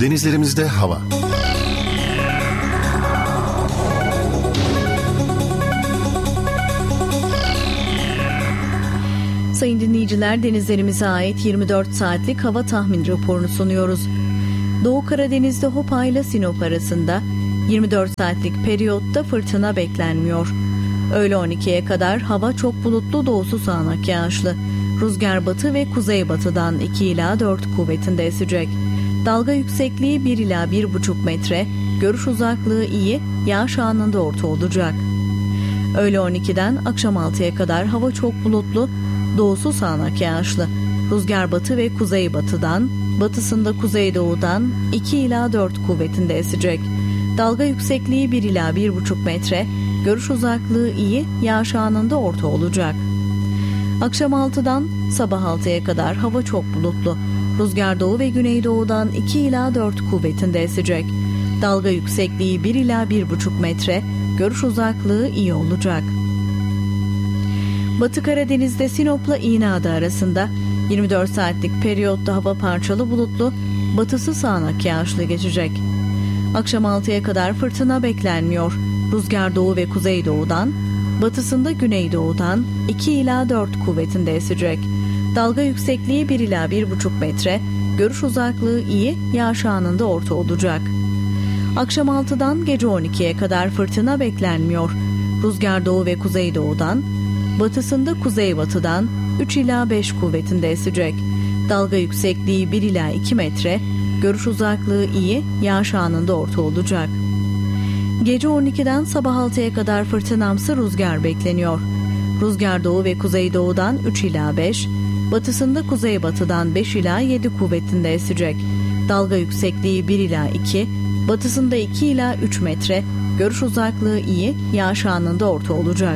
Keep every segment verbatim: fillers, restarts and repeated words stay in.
Denizlerimizde hava. Sayın dinleyiciler, denizlerimize ait yirmi dört saatlik hava tahmin raporunu sunuyoruz. Doğu Karadeniz'de Hopa ile Sinop arasında yirmi dört saatlik periyotta fırtına beklenmiyor. Öğle on ikiye kadar hava çok bulutlu, doğusu sağanak yağışlı. Rüzgar batı ve kuzeybatıdan iki ila dört kuvvetinde esecek. Dalga yüksekliği bir ila bir buçuk metre, görüş uzaklığı iyi, yağış anında orta olacak. Öğle on ikiden akşam altıya kadar hava çok bulutlu, doğusu sağanak yağışlı. Rüzgar batı ve kuzeybatıdan, batısında kuzeydoğudan iki ila dört kuvvetinde esecek. Dalga yüksekliği bir ila bir buçuk metre, görüş uzaklığı iyi, yağış anında orta olacak. Akşam altıdan sabah altıya kadar hava çok bulutlu. Rüzgar doğu ve güneydoğudan iki ila dört kuvvetinde esecek. Dalga yüksekliği bir ila bir buçuk metre, görüş uzaklığı iyi olacak. Batı Karadeniz'de Sinop'la İğneada arasında yirmi dört saatlik periyotta hava parçalı bulutlu, batısı sağanak yağışlı geçecek. Akşam altıya kadar fırtına beklenmiyor. Rüzgar doğu ve kuzeydoğudan, batısında güneydoğudan iki ila dört kuvvetinde esecek. Dalga yüksekliği bir ila bir buçuk metre, görüş uzaklığı iyi, yağış anında orta olacak. Akşam altıdan gece on ikiye kadar fırtına beklenmiyor. Rüzgar doğu ve kuzeydoğudan, batısında kuzeybatıdan üç ila beş kuvvetinde esecek. Dalga yüksekliği bir ila iki metre, görüş uzaklığı iyi, yağış anında orta olacak. Gece on ikiden sabah altıya kadar fırtınamsı rüzgar bekleniyor. Rüzgar doğu ve kuzeydoğudan üç ila beş, batısında kuzeybatıdan beş ila yedi kuvvetinde esecek. Dalga yüksekliği bir ila iki, batısında iki ila üç metre, görüş uzaklığı iyi, yağış anında orta olacak.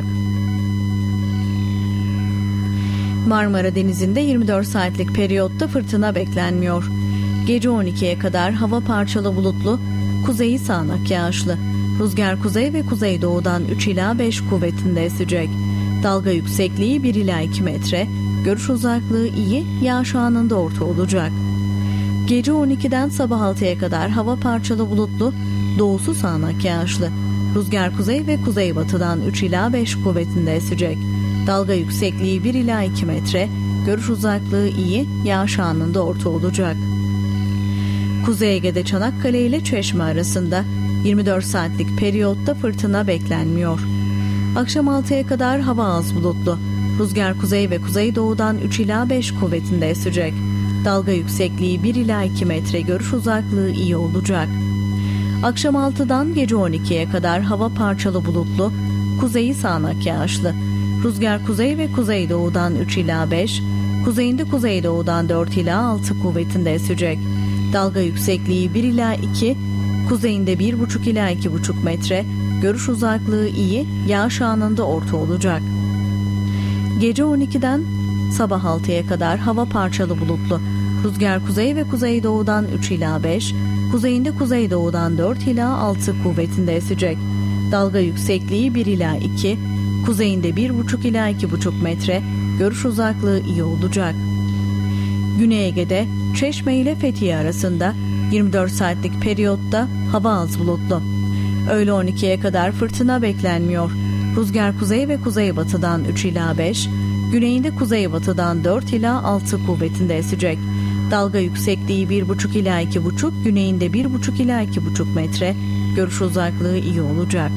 Marmara Denizi'nde yirmi dört saatlik periyotta fırtına beklenmiyor. Gece on ikiye kadar hava parçalı bulutlu, kuzeyi sağanak yağışlı. Rüzgar kuzey ve kuzeydoğudan üç ila beş kuvvetinde esecek. Dalga yüksekliği bir ila iki metre, görüş uzaklığı iyi, yağış anında orta olacak. Gece on ikiden sabah altıya kadar hava parçalı bulutlu, doğusu sağanak yağışlı. Rüzgar kuzey ve kuzeybatıdan üç ila beş kuvvetinde esecek. Dalga yüksekliği bir ila iki metre, görüş uzaklığı iyi, yağış anında orta olacak. Kuzey Ege'de Çanakkale ile Çeşme arasında yirmi dört saatlik periyotta fırtına beklenmiyor. Akşam altıya kadar hava az bulutlu. Rüzgar kuzey ve kuzeydoğudan üç ila beş kuvvetinde esecek. Dalga yüksekliği bir ila iki metre, görüş uzaklığı iyi olacak. Akşam altıdan gece on ikiye kadar hava parçalı bulutlu, kuzeyi sağanak yağışlı. Rüzgar kuzey ve kuzeydoğudan üç ila beş, kuzeyinde kuzeydoğudan dört ila altı kuvvetinde esecek. Dalga yüksekliği bir ila iki, kuzeyinde bir buçuk ila iki buçuk metre, görüş uzaklığı iyi, yağış anında orta olacak. Gece on ikiden sabah altıya kadar hava parçalı bulutlu. Rüzgar kuzey ve kuzeydoğudan üç ila beş, kuzeyinde kuzeydoğudan dört ila altı kuvvetinde esecek. Dalga yüksekliği bir ila iki, kuzeyinde bir buçuk ila iki buçuk metre, görüş uzaklığı iyi olacak. Güney Ege'de Çeşme ile Fethiye arasında yirmi dört saatlik periyotta hava az bulutlu. Öğle on ikiye kadar fırtına beklenmiyor. Rüzgar kuzey ve kuzeybatıdan üç ila beş, güneyinde kuzeybatıdan dört ila altı kuvvetinde esecek. Dalga yüksekliği bir buçuk ila iki buçuk, güneyinde bir buçuk ila iki buçuk metre, görüş uzaklığı iyi olacak.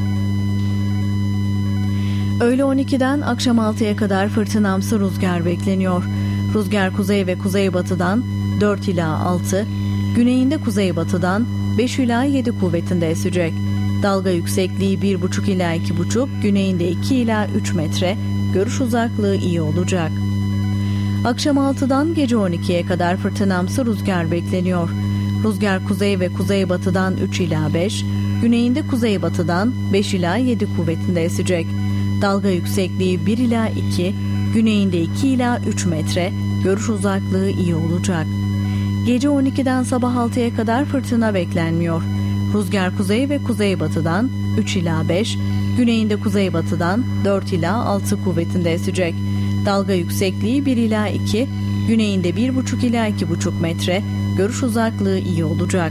Öğle on ikiden akşam altıya kadar fırtınamsı rüzgar bekleniyor. Rüzgar kuzey ve kuzeybatıdan dört ila altı, güneyinde kuzeybatıdan beş ila yedi kuvvetinde esecek. Dalga yüksekliği bir buçuk ila iki buçuk, güneyinde iki ila üç metre, görüş uzaklığı iyi olacak. Akşam altıdan gece on ikiye kadar fırtınamsı rüzgar bekleniyor. Rüzgar kuzey ve kuzeybatıdan üç ila beş, güneyinde kuzeybatıdan beş ila yedi kuvvetinde esecek. Dalga yüksekliği bir ila iki, güneyinde iki ila üç metre, görüş uzaklığı iyi olacak. Gece on ikiden sabah altıya kadar fırtına beklenmiyor. Rüzgar kuzey ve kuzeybatıdan üç ila beş, güneyinde kuzeybatıdan dört ila altı kuvvetinde esecek. Dalga yüksekliği bir ila iki, Güneyinde bir buçuk ila iki buçuk metre. Görüş uzaklığı iyi olacak.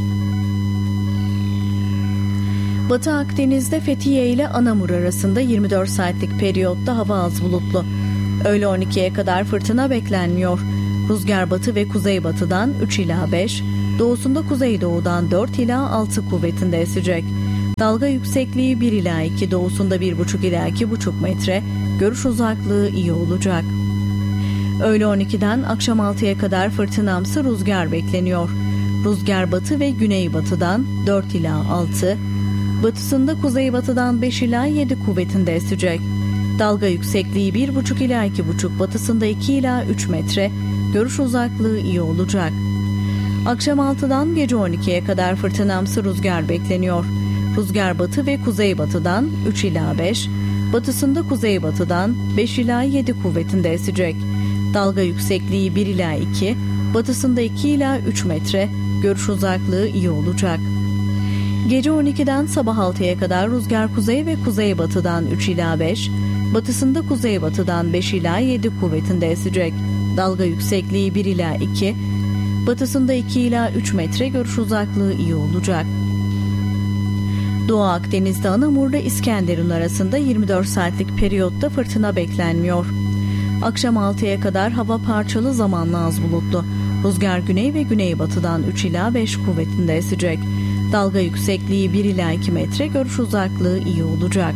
Batı Akdeniz'de Fethiye ile Anamur arasında yirmi dört saatlik periyotta hava az bulutlu. Öğle on ikiye kadar fırtına beklenmiyor. Rüzgar batı ve kuzeybatıdan üç ila beş, doğusunda kuzeydoğudan dört ila altı kuvvetinde esecek. Dalga yüksekliği bir ila iki, doğusunda bir buçuk ila iki buçuk metre, görüş uzaklığı iyi olacak. Öğle on ikiden akşam altıya kadar fırtınamsı rüzgar bekleniyor. Rüzgar batı ve güneybatıdan dört ila altı, batısında kuzeybatıdan beş ila yedi kuvvetinde esecek. Dalga yüksekliği bir buçuk ila iki buçuk, batısında iki ila üç metre, görüş uzaklığı iyi olacak. Akşam altıdan gece on ikiye kadar fırtınamsı rüzgar bekleniyor. Rüzgar batı ve kuzeybatıdan üç ila beş, batısında kuzeybatıdan beş ila yedi kuvvetinde esecek. Dalga yüksekliği bir ila iki, batısında iki ila üç metre, görüş uzaklığı iyi olacak. Gece on ikiden sabah altıya kadar rüzgar kuzey ve kuzeybatıdan üç ila beş, batısında kuzeybatıdan beş ila yedi kuvvetinde esecek. Dalga yüksekliği bir ila iki, batısında iki ila üç metre, görüş uzaklığı iyi olacak. Doğu Akdeniz'de Anamur'la İskenderun arasında yirmi dört saatlik periyotta fırtına beklenmiyor. Akşam altıya kadar hava parçalı, zamanla az bulutlu. Rüzgar güney ve güneybatıdan üç ila beş kuvvetinde esecek. Dalga yüksekliği bir ila iki metre, görüş uzaklığı iyi olacak.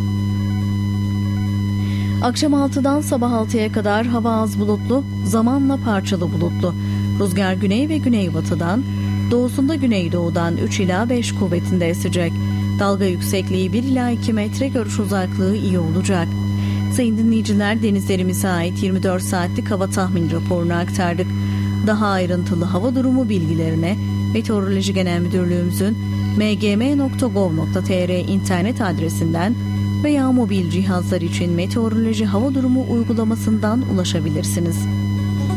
Akşam altıdan sabah altıya kadar hava az bulutlu, zamanla parçalı bulutlu. Rüzgar güney ve güneybatıdan, doğusunda güneydoğudan üç ila beş kuvvetinde esecek. Dalga yüksekliği bir ila iki metre, görüş uzaklığı iyi olacak. Sayın dinleyiciler, denizlerimize ait yirmi dört saatlik hava tahmin raporunu aktardık. Daha ayrıntılı hava durumu bilgilerine Meteoroloji Genel Müdürlüğümüzün m g m nokta gov nokta t r internet adresinden veya mobil cihazlar için meteoroloji hava durumu uygulamasından ulaşabilirsiniz.